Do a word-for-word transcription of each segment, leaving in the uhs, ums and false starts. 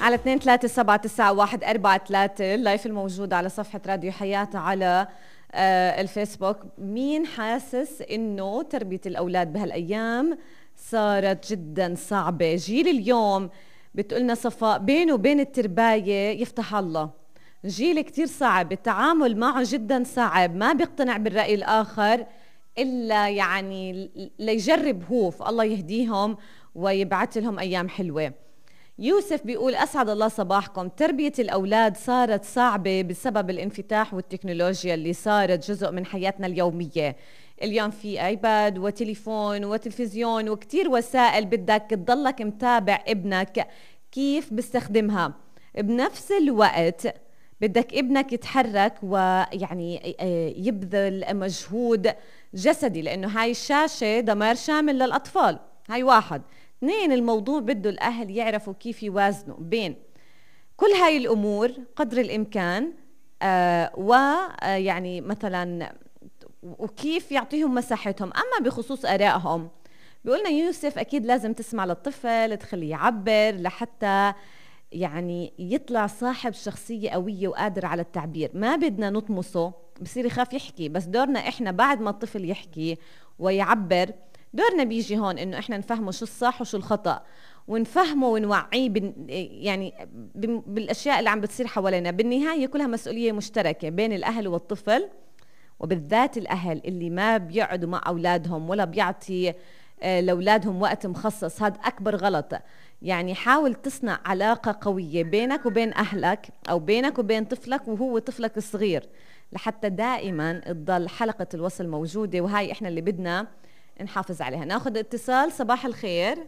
على اثنين ثلاثة سبعة تسعة واحد أربعة ثلاثة. اللايف الموجود على صفحة راديو حياة على آه الفيسبوك. مين حاسس إنه تربية الأولاد بهالأيام صارت جدا صعبة؟ جيل اليوم بتقولنا صفاء بينه وبين الترباية يفتح الله، جيل كتير صعب، التعامل معه جدا صعب، ما بيقتنع بالرأي الآخر إلا يعني ليجرب هو، فالله يهديهم ويبعث لهم أيام حلوة. يوسف بيقول أسعد الله صباحكم، تربية الأولاد صارت صعبة بسبب الانفتاح والتكنولوجيا اللي صارت جزء من حياتنا اليومية. اليوم في ايباد وتليفون وتلفزيون وكتير وسائل بدك تضلك متابع ابنك كيف بيستخدمها، بنفس الوقت بدك ابنك يتحرك ويعني يبذل مجهود جسدي، لأنه هاي الشاشة دمار شامل للأطفال. هاي واحد. اثنين، الموضوع بده الأهل يعرفوا كيف يوازنوا بين كل هاي الأمور قدر الإمكان، آه ويعني مثلا وكيف يعطيهم مساحتهم. أما بخصوص آرائهم بيقولنا يوسف أكيد لازم تسمع للطفل، تخليه يعبر لحتى يعني يطلع صاحب شخصية قوية وقادر على التعبير. ما بدنا نطمسه، بصير يخاف يحكي، بس دورنا إحنا بعد ما الطفل يحكي ويعبر، دورنا بيجي هون إنه إحنا نفهمه شو الصح وشو الخطأ، ونفهمه ونوعيه بن يعني بالأشياء اللي عم بتصير حوالينا. بالنهاية كلها مسؤولية مشتركة بين الأهل والطفل، وبالذات الأهل اللي ما بيقعدوا مع أولادهم ولا بيعطي لأولادهم وقت مخصص. هذا أكبر غلط. يعني حاول تصنع علاقة قوية بينك وبين أهلك أو بينك وبين طفلك وهو طفلك الصغير، لحتى دائما تضل حلقة الوصل موجودة، وهاي إحنا اللي بدنا نحافظ عليها. ناخذ اتصال. صباح الخير.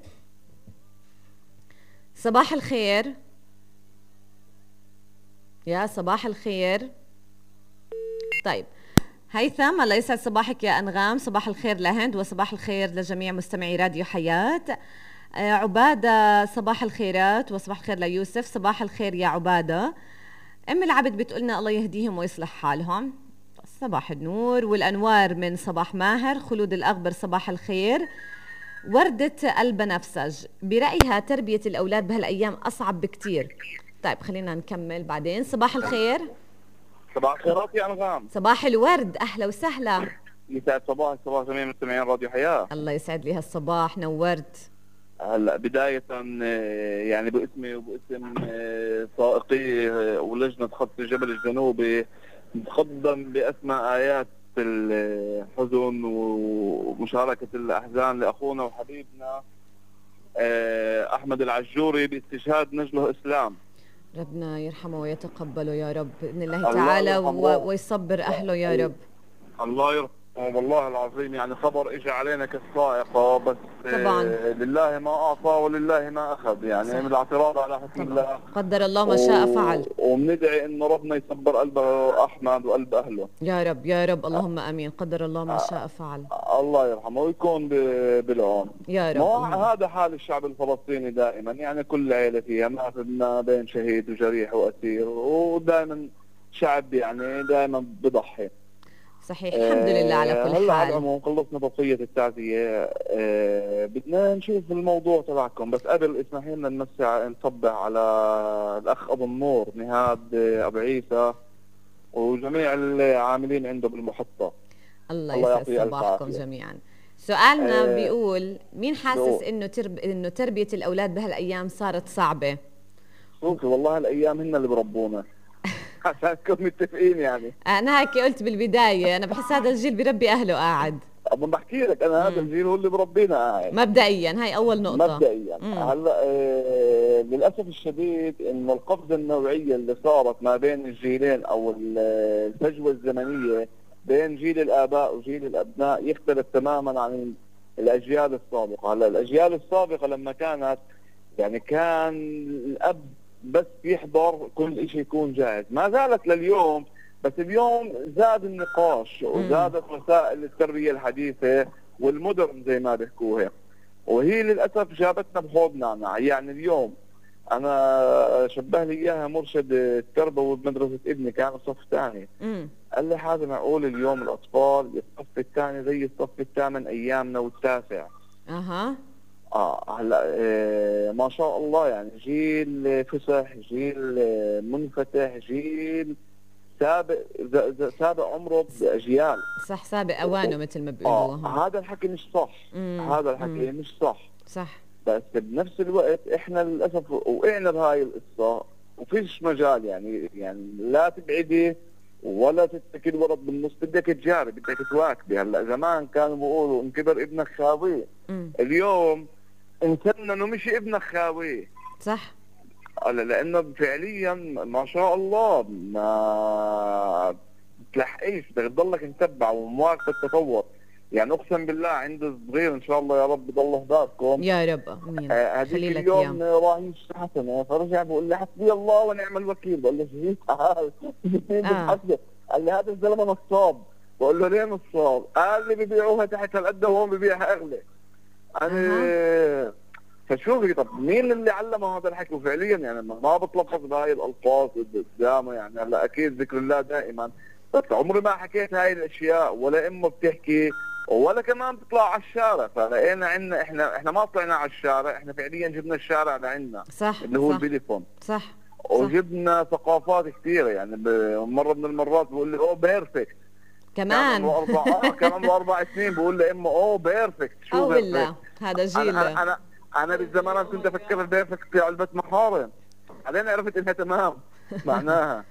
صباح الخير يا صباح الخير. طيب هيثم، الله يسعد صباحك يا أنغام. صباح الخير لهند، وصباح الخير لجميع مستمعي راديو حياة. آه عبادة صباح الخيرات، وصباح الخير ليوسف. صباح الخير يا عبادة. أم العبد بتقولنا الله يهديهم ويصلح حالهم. صباح النور والأنوار من صباح ماهر. خلود الأغبر صباح الخير. وردة البنفسج برأيها تربية الأولاد بهالأيام أصعب بكتير. طيب خلينا نكمل بعدين. صباح الخير. صباح الخيرات يا أنغام. صباح الورد، أهلا وسهلا. يسعد صباحك صباح جميع مستمعين راديو حياة. الله يسعد لي هالصباح، نورت. هلا بداية يعني باسمي وباسم سائقي ولجنة خط الجبل الجنوبي نتقدم بأسماء آيات الحزن ومشاركة الأحزان لأخونا وحبيبنا أحمد العجوري باستشهاد نجله إسلام. ربنا يرحمه ويتقبله يا رب بإذن الله تعالى، الله ويصبر أهله يا رب. الله يرحمه والله العظيم. يعني خبر اجى علينا كالصاعقة، بس طبعا لله ما أعطى ولله ما أخذ، يعني من الاعتراض على حكم الله قدر الله ما شاء فعل. وبندعي إنه ربنا يصبر قلب أحمد وقلب أهله يا رب يا رب، اللهم آمين. قدر الله ما شاء فعل. الله يرحمه ويكون بالعون يا رب. هذا حال الشعب الفلسطيني دائما، يعني كل عائلة فيها ما بين شهيد وجريح وأسير، ودائما شعب يعني دائما بضحي. صحيح. الحمد لله على كل حال. هلا على العموم خلصنا بقية التعزية. أه بدنا نشوف الموضوع تبعكم، بس قبل اسمحي لنا نمسي نصبح على الأخ أبو النور نهاد أبو عيسى وجميع العاملين عنده بالمحطة. الله يسعد صباحكم جميعا. سؤالنا أه بيقول مين حاسس إنه ترب... إنه تربية الأولاد بهالأيام صارت صعبة؟ شوفي والله الأيام هن اللي بربونا عشان نكون متفقين. يعني انا هيك قلت بالبدايه، انا بحس هذا الجيل بربي اهله قاعد. أما بحكي لك انا هذا الجيل هو اللي بربينا قاعد مبدئيا. هاي اول نقطه مبدئيا. هلا آه للاسف الشديد انه القفزه النوعيه اللي صارت ما بين الجيلين او الفجوه الزمنيه بين جيل الاباء وجيل الابناء يختلف تماما عن الاجيال السابقه. هلا الاجيال السابقه لما كانت يعني كان الاب بس يحضر كل شيء يكون جاهز، ما زالت لليوم، بس اليوم زاد النقاش وزادت وسائل التربية الحديثة والمودرن زي ما بيحكوها، وهي للأسف جابتنا بحوضنا. يعني اليوم أنا شبه لي إياها مرشد التربوي بمدرسة ابني، كان الصف الثاني، قال لي هذا معقول اليوم الأطفال الصف الثاني زي الصف الثامن أيامنا والتاسع. أها اه هلا آه ما شاء الله، يعني جيل فسح، جيل آه، منفتح، جيل سابق ز- ز- سابق عمره باجيال. صح، سابق اوانه مثل ما اه بيقولوها. هذا الحكي مش صح، امم هذا امم الحكي مش صح. صح. بس بنفس الوقت احنا للاسف وقعنا بهاي القصه، وفيش مجال يعني يعني لا تبعدي ولا تتكل ورد بالنص، بدك تجاري، بدك تواكبي. هلا زمان كانوا بيقولوا ان كبر ابنك خاويه، امم اليوم انسان انه مش ابنك خاويه. صح. هلا لانه فعليا ما شاء الله ما بتلحقيش، بدك تضلك متبع ومواكب التطور. يعني اقسم بالله عندي صغير ان شاء الله يا رب يضل هداكم. يا رب امين. آه، هذيك خلي لك اياه. اليوم راهيش حسنه، فرجع بقول لي حسبي الله ونعم الوكيل. بقول له شو تعال اه بتحسب. قال لي هذا الزلمه نصاب. بقول له ليه نصاب؟ قال لي ببيعوها تحت هالقد وهون ببيعها اغلى. اها انا فشوفي طب مين اللي علمه هذا الحكي؟ وفعليا يعني ما بتلفظ بهاي الالفاظ قدامه، يعني هلا اكيد ذكر الله دائما، بس عمري ما حكيت هاي الاشياء ولا امه بتحكي ولا كمان بتطلع على الشارع. فلقينا عندنا احنا احنا ما طلعنا على الشارع، احنا فعليا جبنا الشارع لعنا صح اللي هو صح البليفون. صح صح. وجبنا ثقافات كثيره، يعني مره من المرات بقول لي اوه بيرفكت. كان كمان عمره اربع اه كان عمره اربع سنين بقول لامه اوه بيرفكت. شو او بيرفكت؟ بالله هذا انا جيل. انا انا انا بالزمان كنت افكر البيرفكت علبة محارم، بعدين عرفت انها تمام معناها.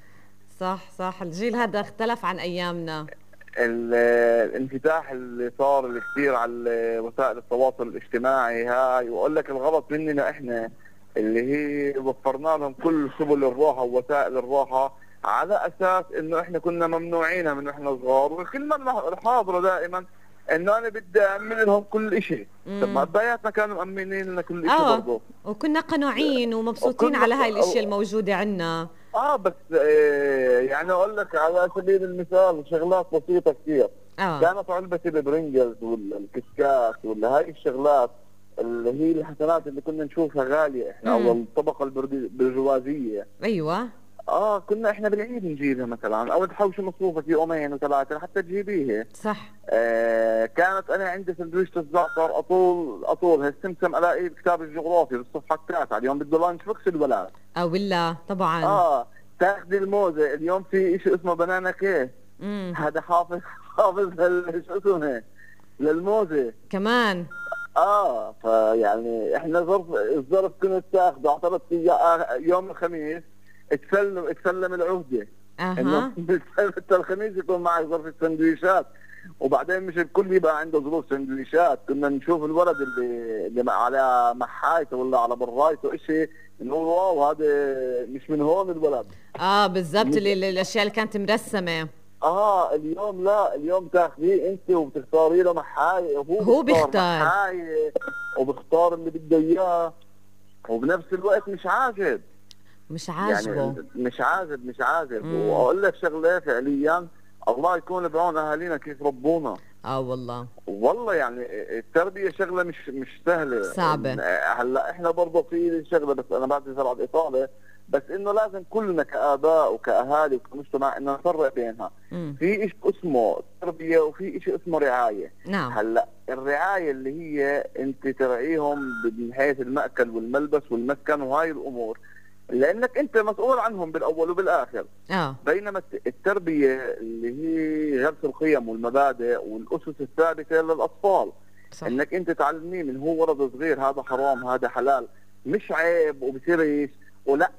صح صح، الجيل هذا اختلف عن ايامنا. ال- الانفتاح اللي صار اللي كثير على وسائل التواصل الاجتماعي هاي، واقول لك الغلط مننا احنا اللي هي وفرنا لهم كل سبل الراحه ووسائل الراحه على اساس انه احنا كنا ممنوعينها من واحنا صغار، والكلمه الحاضره دائما انه انا بدي امن لهم كل شيء. طب ما امم ابياتنا كانوا مأمنين لنا كل شيء اه، برضه. وكنا قنوعين ومبسوطين وكنا على هاي الاشياء الموجودة عندنا. اه بس آه يعني اقول لك على سبيل المثال شغلات بسيطه كثير. اه كانت علبه البرنجلز والكسكات ولا هاي الشغلات اللي هي الحسنات اللي كنا نشوفها غاليه احنا، او امم الطبقه البرجو- البرجوازيه. ايوه اه كنا احنا بالعيد نجيبها مثلا، او تحوشي مصروفك يومين وثلاثه حتى تجيبيها. صح. آه كانت انا عندي سندويشة الزعتر اطول اطول هالسمسم الاقيه بكتاب الجغرافيا بالصفحه التاسعه، اليوم بده لانش بوكس الولاد. او بالله طبعا. اه تاخذي الموزه، اليوم في شيء اسمه بنانا كيك، امم هذا حافظ حافظ هال- شو اسمه للموزه. كمان. اه فيعني احنا ظرف الظرف كنت تاخذه اعترضت فيه آه، يوم الخميس تسلم تسلم العهده انه اها انت الخميس يكون معك ظرف السندويشات. وبعدين مش الكل يبقى عنده ظروف سندويشات، كنا نشوف الولد اللي اللي مع- على محايته ولا على برايته شيء نقول واو هذا مش من هون الولد. اه بالضبط، مش اللي اللي- الاشياء اللي كانت مرسمة. اه اليوم لا، اليوم تاخذيه انت وبتختاري له محاي، وهو هو بيختار بيختار. محاي وبيختار اللي بده اياه، وبنفس الوقت مش عاجب. مش يعني عاجبه. مش عاجب مش عاجب امم واقول لك شغله فعليا الله يكون بعون اهالينا كيف ربونا. اه والله والله يعني التربيه شغله مش مش سهله. صعبة. هلا احنا برضه في شغله، بس انا بعتذر على الاطاله، بس انه لازم كلنا كاباء وكاهالي وكمجتمع انه نفرق بينها. امم في شيء اسمه تربيه وفي شيء اسمه رعايه. نعم. هلا الرعايه اللي هي انت ترعيهم من حيث المأكل والملبس والمسكن وهاي الامور، لانك انت مسؤول عنهم بالاول وبالاخر. اه بينما التربيه اللي هي غرس القيم والمبادئ والاسس الثابته للاطفال، صح. انك انت تعلميه من هو ولد صغير هذا حرام هذا حلال، مش عيب وبصيرش ولا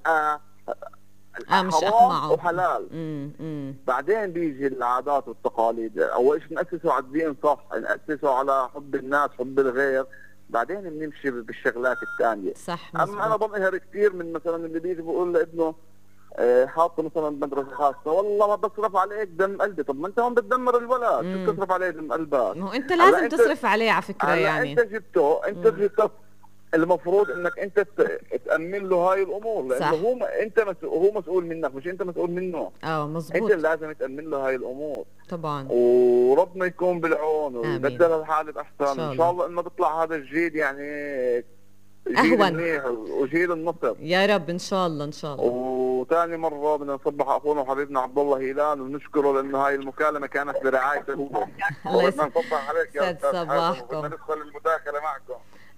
اه مش حرام اقمعه. وحلال. امم امم بعدين بيجي العادات والتقاليد، اول شيء ناسسه على الدين صح، ناسسه على حب الناس حب الغير، بعدين بنمشي بالشغلات الثانيه. صح اما انا مزبوط. بنقهر كثير من مثلا اللي بيجي بيقول لابنه آه، حاطه مثلا بمدرسه خاصه، والله ما بصرف عليك دم قلبي. طب ما انت هون بتدمر الولد، مم. شو بتصرف عليه دم قلبك؟ ما هو انت هلا لازم انت تصرف عليه على فكرة هلا يعني. انت جبته انت مم. جبته المفروض انك انت ت- تامن له هاي الامور، لانه صح. هو م- انت مسؤول، هو مسؤول منك مش انت مسؤول منه. اه انت مزبوط. اللي لازم تامن له هاي الامور. طبعا. وربنا يكون بالعون امين ويبدل الحال باحسن، ان شاء وان الله. شاء الله انه بيطلع هذا الجيل يعني جيل اهون. منيح وجيل النصر. يا رب ان شاء الله ان شاء الله. وثاني مرة بدنا نصبح اخونا وحبيبنا عبد الله هيلان ونشكره لانه هاي المكالمة كانت برعايته هو. الله وبدنا نصبح عليك يا يسعد استاذ حازم، صباحكم. وبدنا ندخل المداخلة معكم.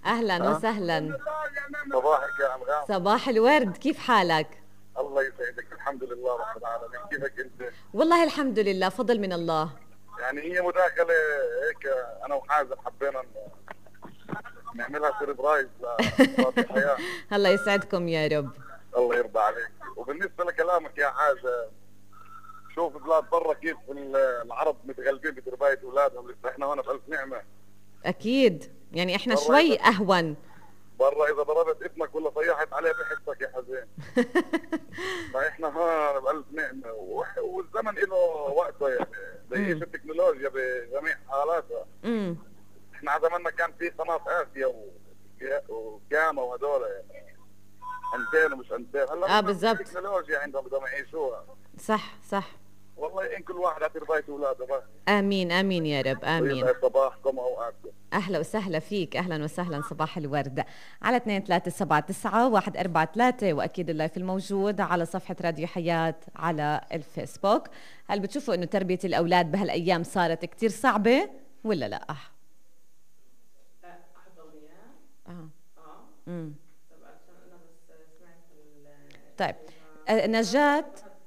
اهلا وسهلا. صباحك يا انغام. صباح الورد، كيف حالك؟ الله يسعدك، الحمد لله رب العالمين. كيفك انت؟ والله الحمد لله، فضل من الله. يعني هي مداخله هيك، انا وحازم حبينا نعملها سربرايز لراديو حياه. الله يسعدكم يا رب. الله يرضى عليك. وبالنسبه لكلامك يا حاجه، شوف بلاد برا كيف العرب متغلبين بتربايه اولادهم، لسه احنا هون بألف نعمه. اكيد، يعني احنا شوي اهون. برا اذا ضربت ابنك ولا صيحت عليه بحسك يا حزين. فاحنا هون بألف نعمه، والزمن له وقته، يعني زي التكنولوجيا بجميع حالاتها. امم احنا على زماننا كان في قناه اسيا وكاما وهدول، يعني انتين ومش انتين. هلا اه بالضبط، التكنولوجيا عندهم بدهم يعيشوها. صح صح. والله ان كل واحد على تربايه اولاده بس. امين امين يا رب، امين. صباحكم واوقاتكم. اهلا وسهلا فيك، اهلا وسهلا، صباح الورد. على اثنين ثلاثة سبعة تسعة واحد أربعة ثلاثة، واكيد اللايف الموجود على صفحه راديو حياه على الفيسبوك. هل بتشوفوا انه تربيه الاولاد بهالايام صارت كتير صعبه ولا لا؟ اه اه امم طيب آه نجاة.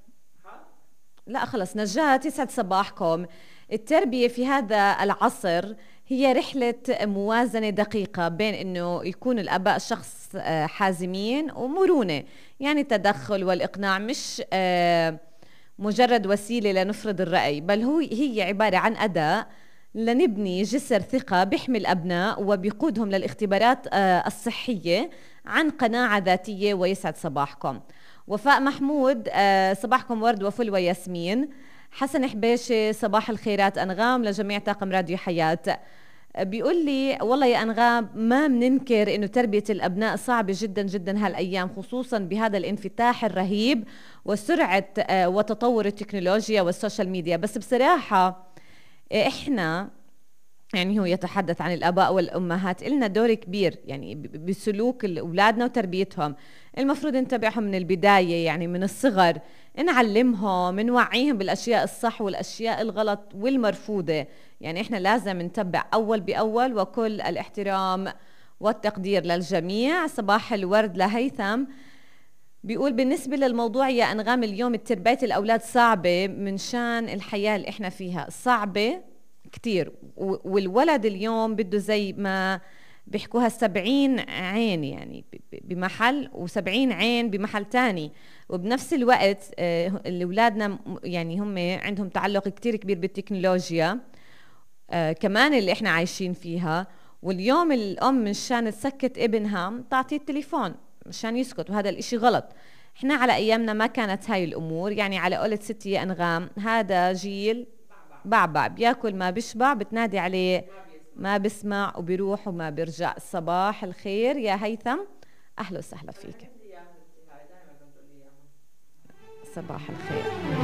لا خلص، نجاة يسعد صباحكم. التربية في هذا العصر هي رحلة موازنة دقيقة بين انه يكون الاباء شخص حازمين ومرونة، يعني التدخل والاقناع مش مجرد وسيلة لنفرض الرأي، بل هو هي عبارة عن أداة لنبني جسر ثقة بيحمي الأبناء وبيقودهم للاختبارات الصحية عن قناعة ذاتية. ويسعد صباحكم. وفاء محمود، صباحكم ورد وفل وياسمين. حسن حبيشة، صباح الخيرات أنغام لجميع طاقم راديو حياة. بيقول لي والله يا أنغام ما بننكر إنه تربية الأبناء صعبة جدا جدا هالأيام، خصوصا بهذا الانفتاح الرهيب وسرعة وتطور التكنولوجيا والسوشيال ميديا، بس بصراحة إحنا، يعني هو يتحدث عن الآباء والأمهات، إلنا دور كبير يعني بسلوك أولادنا وتربيتهم. المفروض نتابعهم من البداية، يعني من الصغر نعلمهم، نوعيهم بالأشياء الصح والأشياء الغلط والمرفوضة. يعني إحنا لازم نتبع أول بأول، وكل الاحترام والتقدير للجميع. صباح الورد لهيثم. بيقول بالنسبة للموضوع يا أنغام، اليوم تربية الأولاد صعبة من شان الحياة اللي إحنا فيها، صعبة كتير. والولد اليوم بده زي ما بيحكوها سبعين عين، يعني بمحل وسبعين عين بمحل تاني. وبنفس الوقت الأولادنا يعني هم عندهم تعلق كتير كبير بالتكنولوجيا كمان اللي احنا عايشين فيها. واليوم الأم من شان تسكت ابنها تعطيه التليفون مشان يسكت، وهذا الاشي غلط. احنا على أيامنا ما كانت هاي الأمور، يعني على قولة ستي يا أنغام هذا جيل بعبع، بياكل ما بيشبع، بتنادي عليه ما بسمع وبيروح وما بيرجع. صباح الخير يا هيثم، أهلا وسهلا فيك. صباح الخير.